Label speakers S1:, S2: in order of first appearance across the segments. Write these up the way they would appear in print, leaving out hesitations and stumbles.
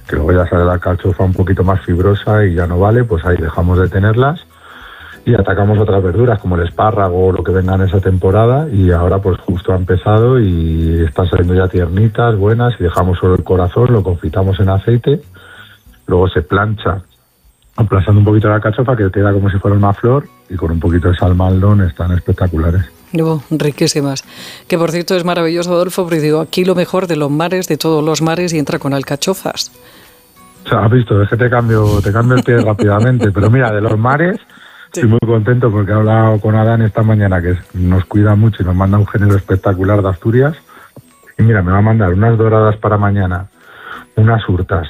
S1: que luego ya sale la alcachofa un poquito más fibrosa y ya no vale, pues ahí dejamos de tenerlas y atacamos otras verduras como el espárrago o lo que venga en esa temporada, y ahora pues justo ha empezado y están saliendo ya tiernitas, buenas, y dejamos solo el corazón, lo confitamos en aceite, luego se plancha aplastando un poquito la alcachofa que queda como si fuera una flor, y con un poquito de salmaldón están espectaculares.
S2: Riquísimas. Que por cierto es maravilloso, Adolfo, porque digo, aquí lo mejor de los mares, de todos los mares, y entra con alcachofas.
S1: O sea, has visto, es que te cambio el pie rápidamente, pero mira, de los mares... Sí. Estoy muy contento porque he hablado con Adán esta mañana, que nos cuida mucho y nos manda un género espectacular de Asturias. Y mira, me va a mandar unas doradas para mañana, unas hurtas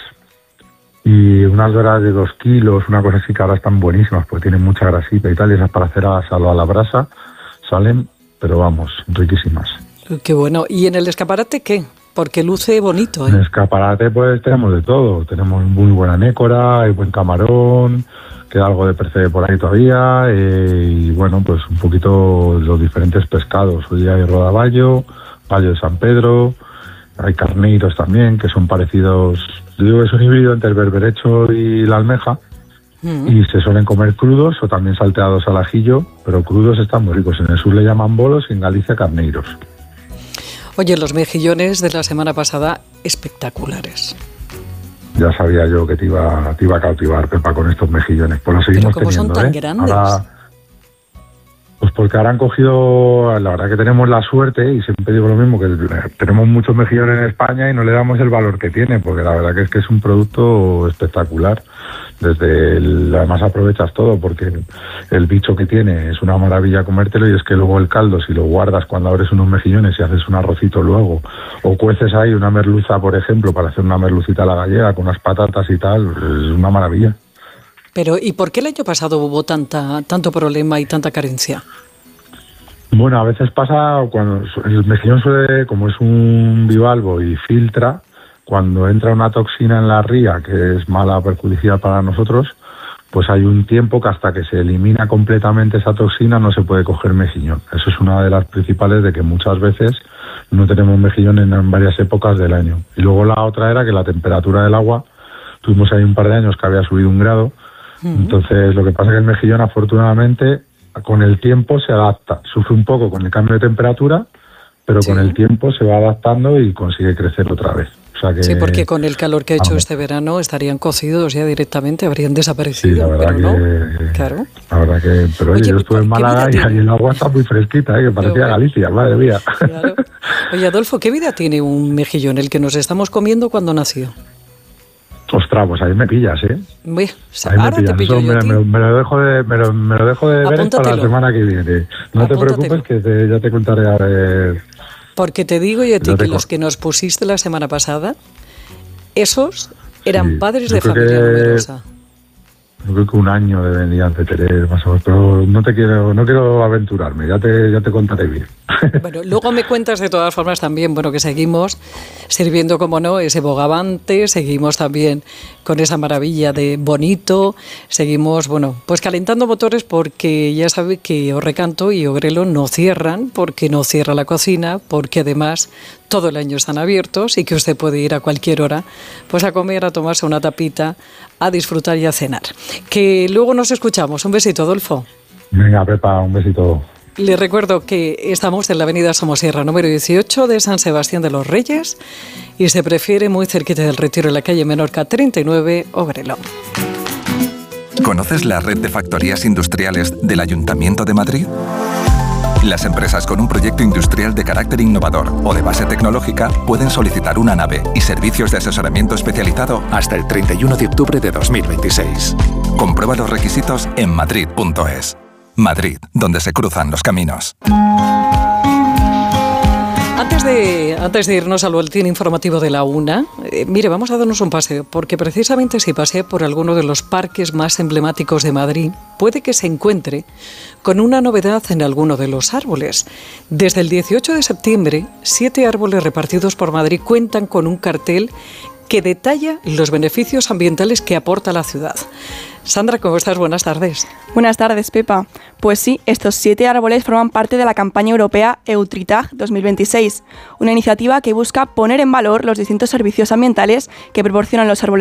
S1: y unas doradas de 2 kilos, una cosa así que ahora están buenísimas porque tienen mucha grasita y tal, y esas para hacer asado a la brasa salen, pero vamos, riquísimas.
S2: Qué bueno. ¿Y en el escaparate qué? Porque luce bonito, ¿eh?
S1: En el escaparate pues tenemos de todo. Tenemos muy buena nécora, hay buen camarón, queda algo de percebe por ahí todavía, y bueno, pues un poquito los diferentes pescados. Hoy hay rodaballo, ballo de San Pedro, hay carneiros también, que son parecidos, yo digo que es un híbrido entre el berberecho y la almeja, y se suelen comer crudos o también salteados al ajillo, pero crudos están muy ricos. En el sur le llaman bolos y en Galicia carneiros.
S2: Oye, los mejillones de la semana pasada, espectaculares.
S1: Ya sabía yo que te iba a cautivar, Pepa, con estos mejillones. Pues los seguimos
S2: teniendo. ¿Pero cómo son tan grandes?
S1: Ahora, pues porque ahora han cogido, la verdad que tenemos la suerte, y siempre digo lo mismo, que tenemos muchos mejillones en España y no le damos el valor que tiene, porque la verdad que es un producto espectacular. Además aprovechas todo, porque el bicho que tiene es una maravilla comértelo, y es que luego el caldo, si lo guardas cuando abres unos mejillones y haces un arrocito luego, o cueces ahí una merluza, por ejemplo, para hacer una merlucita a la gallega con unas patatas y tal, es una maravilla.
S2: Pero, ¿y por qué el año pasado hubo tanto problema y tanta carencia?
S1: Bueno, a veces pasa cuando el mejillón suele, como es un bivalvo y filtra, cuando entra una toxina en la ría que es mala, perjudicial para nosotros, pues hay un tiempo que hasta que se elimina completamente esa toxina no se puede coger mejillón. Eso es una de las principales, de que muchas veces no tenemos mejillón en varias épocas del año. Y luego la otra era que la temperatura del agua, tuvimos ahí un par de años que había subido 1 grado, entonces lo que pasa es que el mejillón afortunadamente con el tiempo se adapta, sufre un poco con el cambio de temperatura, pero con el tiempo se va adaptando y consigue crecer otra vez. O sea que,
S2: sí, porque con el calor que ha hecho este verano estarían cocidos ya directamente, habrían desaparecido.
S1: Sí, la verdad
S2: que... Claro.
S1: La verdad que... Pero oye, yo estuve en Málaga y ahí el agua está muy fresquita, que parecía Galicia, madre mía.
S2: Claro. Oye, Adolfo, ¿qué vida tiene un mejillón, el que nos estamos comiendo cuando nació?
S1: Ostras, pues ahí me pillas, ¿eh?
S2: Uy, ahora te pillo yo,
S1: me lo dejo de ver para la semana que viene. No te preocupes, que ya te contaré a ver...
S2: Porque te digo yo a ti que los que nos pusiste la semana pasada, esos eran padres de familia numerosa.
S1: Yo creo que 1 año deberían de tener más o menos, pero no quiero aventurarme, ya te contaré bien.
S2: Bueno, luego me cuentas de todas formas también, bueno, que seguimos sirviendo, como no, ese bogavante, seguimos también con esa maravilla de bonito, seguimos, bueno, pues calentando motores, porque ya sabe que Orrecanto y Ogrelo no cierran, porque no cierra la cocina, porque además todo el año están abiertos y que usted puede ir a cualquier hora pues a comer, a tomarse una tapita, a disfrutar y a cenar. Que luego nos escuchamos. Un besito, Adolfo.
S1: Venga, Pepa, un besito.
S2: Les recuerdo que estamos en la avenida Somosierra, número 18 de San Sebastián de los Reyes, y se prefiere muy cerquita del Retiro, en la calle Menorca 39, Ogrelo.
S3: ¿Conoces la red de factorías industriales del Ayuntamiento de Madrid? Las empresas con un proyecto industrial de carácter innovador o de base tecnológica pueden solicitar una nave y servicios de asesoramiento especializado hasta el 31 de octubre de 2026. Comprueba los requisitos en madrid.es. Madrid, donde se cruzan los caminos.
S2: Antes de irnos al boletín informativo de la 1, mire, vamos a darnos un paseo, porque precisamente si pasea por alguno de los parques más emblemáticos de Madrid, puede que se encuentre con una novedad en alguno de los árboles. Desde el 18 de septiembre, 7 árboles repartidos por Madrid cuentan con un cartel que detalla los beneficios ambientales que aporta la ciudad. Sandra, ¿cómo estás? Buenas tardes.
S4: Buenas tardes, Pepa. Pues sí, estos 7 árboles forman parte de la campaña europea EutriTag 2026, una iniciativa que busca poner en valor los distintos servicios ambientales que proporcionan los árboles